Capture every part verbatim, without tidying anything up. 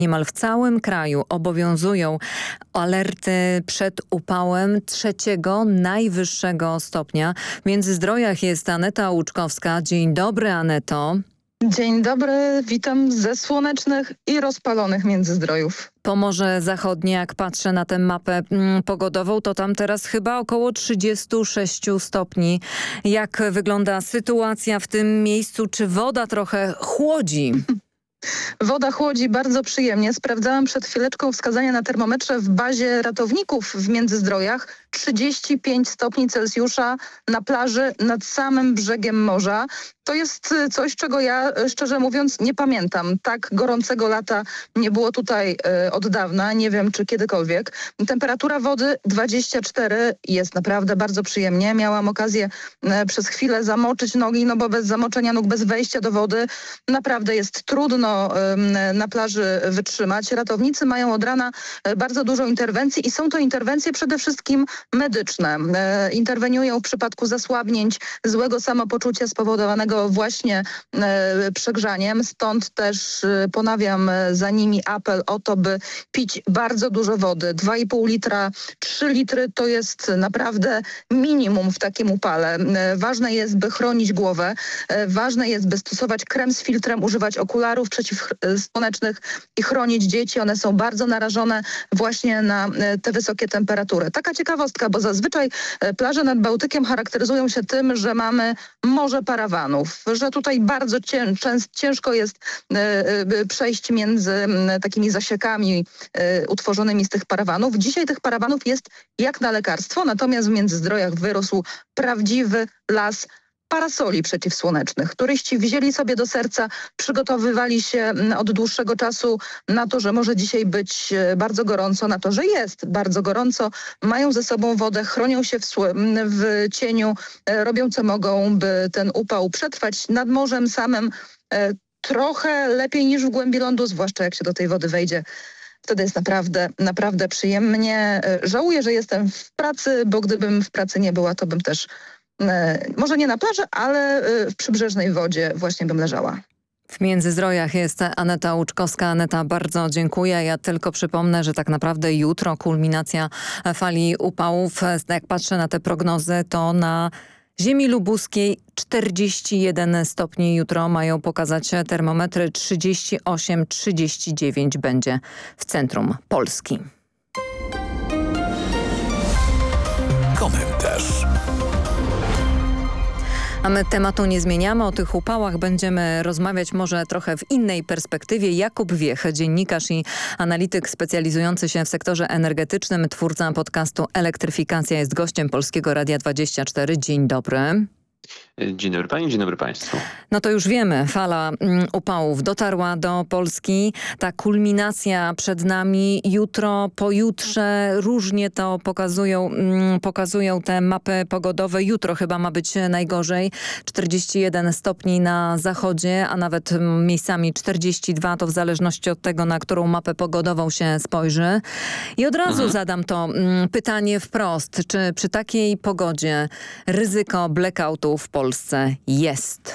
Niemal w całym kraju obowiązują alerty przed upałem trzeciego, najwyższego stopnia. W Międzyzdrojach jest Aneta Łuczkowska. Dzień dobry, Aneto. Dzień dobry, witam ze słonecznych i rozpalonych Międzyzdrojów. Pomorze Zachodnie, jak patrzę na tę mapę mm, pogodową, to tam teraz chyba około trzydzieści sześć stopni. Jak wygląda sytuacja w tym miejscu? Czy woda trochę chłodzi? Woda chłodzi bardzo przyjemnie. Sprawdzałam przed chwileczką wskazania na termometrze w bazie ratowników w Międzyzdrojach. trzydzieści pięć stopni Celsjusza na plaży nad samym brzegiem morza. To jest coś, czego ja szczerze mówiąc nie pamiętam. Tak gorącego lata nie było tutaj y, od dawna, nie wiem czy kiedykolwiek. Temperatura wody dwadzieścia cztery, jest naprawdę bardzo przyjemnie. Miałam okazję y, przez chwilę zamoczyć nogi, no bo bez zamoczenia nóg, bez wejścia do wody naprawdę jest trudno y, na plaży wytrzymać. Ratownicy mają od rana y, bardzo dużo interwencji i są to interwencje przede wszystkim medyczne. Y, interweniują w przypadku zasłabnięć, złego samopoczucia spowodowanego właśnie e, przegrzaniem. Stąd też e, ponawiam e, za nimi apel o to, by pić bardzo dużo wody. dwa i pół litra, trzy litry to jest naprawdę minimum w takim upale. E, ważne jest, by chronić głowę. E, ważne jest, by stosować krem z filtrem, używać okularów przeciwsłonecznych i chronić dzieci. One są bardzo narażone właśnie na e, te wysokie temperatury. Taka ciekawostka, bo zazwyczaj e, plaże nad Bałtykiem charakteryzują się tym, że mamy morze parawanów, że tutaj bardzo cię, ciężko jest y, przejść między y, takimi zasiekami y, utworzonymi z tych parawanów. Dzisiaj tych parawanów jest jak na lekarstwo, natomiast w Międzyzdrojach wyrósł prawdziwy las parasoli przeciwsłonecznych. Turyści wzięli sobie do serca, przygotowywali się od dłuższego czasu na to, że może dzisiaj być bardzo gorąco, na to, że jest bardzo gorąco. Mają ze sobą wodę, chronią się w, w cieniu, robią co mogą, by ten upał przetrwać. Nad morzem samym e, trochę lepiej niż w głębi lądu, zwłaszcza jak się do tej wody wejdzie. Wtedy jest naprawdę, naprawdę przyjemnie. Żałuję, że jestem w pracy, bo gdybym w pracy nie była, to bym też może nie na plaży, ale w przybrzeżnej wodzie właśnie bym leżała. W Międzyzdrojach jest Aneta Łuczkowska. Aneta, bardzo dziękuję. Ja tylko przypomnę, że tak naprawdę jutro kulminacja fali upałów. Jak patrzę na te prognozy, to na ziemi lubuskiej czterdzieści jeden stopni jutro mają pokazać termometry. trzydzieści osiem trzydzieści dziewięć będzie w centrum Polski. Komentarz. A my tematu nie zmieniamy. O tych upałach będziemy rozmawiać może trochę w innej perspektywie. Jakub Wiech, dziennikarz i analityk specjalizujący się w sektorze energetycznym, twórca podcastu Elektryfikacja, jest gościem Polskiego Radia dwadzieścia cztery. Dzień dobry. Dzień dobry pani, dzień dobry państwu. No to już wiemy, fala mm, upałów dotarła do Polski. Ta kulminacja przed nami. Jutro, pojutrze różnie to pokazują, mm, pokazują te mapy pogodowe. Jutro chyba ma być najgorzej. czterdzieści jeden stopni na zachodzie, a nawet mm, miejscami czterdzieści dwa. To w zależności od tego, na którą mapę pogodową się spojrzy. I od razu mhm. zadam to mm, pytanie wprost. Czy przy takiej pogodzie ryzyko blackoutu w Polsce jest?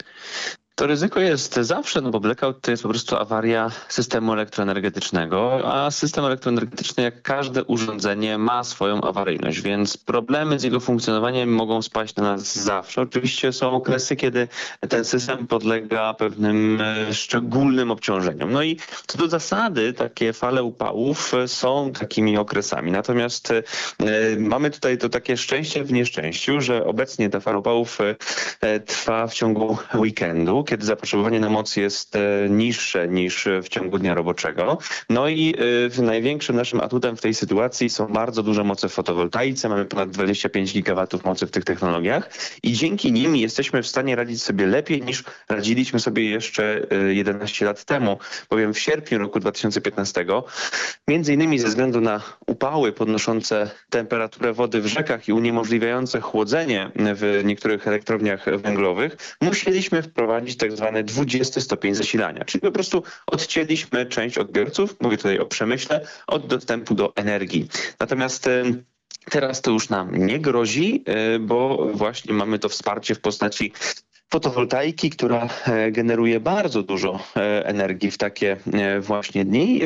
To ryzyko jest zawsze, no bo blackout to jest po prostu awaria systemu elektroenergetycznego, a system elektroenergetyczny, jak każde urządzenie, ma swoją awaryjność, więc problemy z jego funkcjonowaniem mogą spaść na nas zawsze. Oczywiście są okresy, kiedy ten system podlega pewnym szczególnym obciążeniom. No i co do zasady, takie fale upałów są takimi okresami. Natomiast y, mamy tutaj to takie szczęście w nieszczęściu, że obecnie ta fala upałów y, trwa w ciągu weekendu, kiedy zapotrzebowanie na moc jest e, niższe niż w ciągu dnia roboczego. No i e, największym naszym atutem w tej sytuacji są bardzo duże moce w fotowoltaice. Mamy ponad dwadzieścia pięć gigawatów mocy w tych technologiach i dzięki nim jesteśmy w stanie radzić sobie lepiej niż radziliśmy sobie jeszcze e, jedenaście lat temu. Bowiem w sierpniu roku dwa tysiące piętnastego, między innymi ze względu na upały podnoszące temperaturę wody w rzekach i uniemożliwiające chłodzenie w niektórych elektrowniach węglowych, musieliśmy wprowadzić tak zwany dwudziesty stopień zasilania, czyli po prostu odcięliśmy część odbiorców, mówię tutaj o przemyśle, od dostępu do energii. Natomiast teraz to już nam nie grozi, bo właśnie mamy to wsparcie w postaci fotowoltaiki, która generuje bardzo dużo energii w takie właśnie dni.